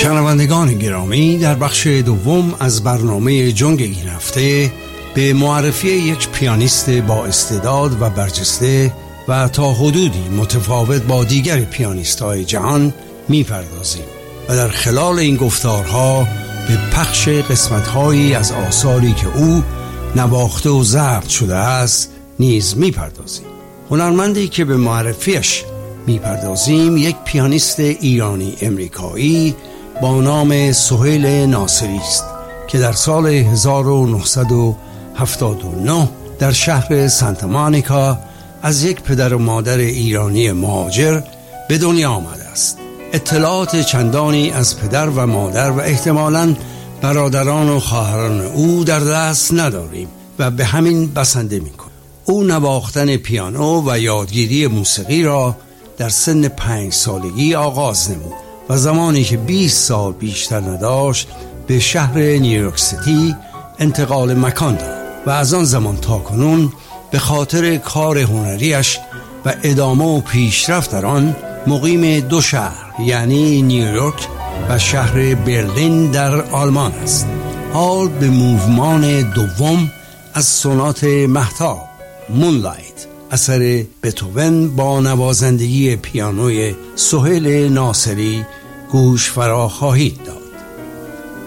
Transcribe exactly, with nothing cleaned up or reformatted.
شنوندگان گرامی، در بخش دوم از برنامه جنگ این هفته به معرفی یک پیانیست با استعداد و برجسته و تا حدودی متفاوت با دیگر پیانیست‌های جهان می‌پردازیم و در خلال این گفتارها به پخش قسمت‌هایی از آثاری که او نواخته و ضبط شده است نیز می‌پردازیم. هنرمندی که به معرفیش می‌پردازیم یک پیانیست ایرانی امریکایی با نام سهیل ناصری است که در سال هزار و نهصد و هفتاد و نه در شهر سانتا مونیکا از یک پدر و مادر ایرانی مهاجر به دنیا آمده است. اطلاعات چندانی از پدر و مادر و احتمالاً برادران و خواهران او در دست نداریم و به همین بسنده می‌کنیم. او نواختن پیانو و یادگیری موسیقی را در سن پنج سالگی آغاز نمود و زمانی که بیست سال بیشتر نداشت به شهر نیویورک سیتی انتقال مکان داد و از آن زمان تا کنون به خاطر کار هنریش و ادامه و پیشرفت در آن مقیم دو شهر یعنی نیویورک و شهر برلین در آلمان است. حال به موومان دوم از سونات مهتاب مونلایت اثر بتهوون با نوازندگی پیانوی سهیل ناصری گوش فرا خواهید داد.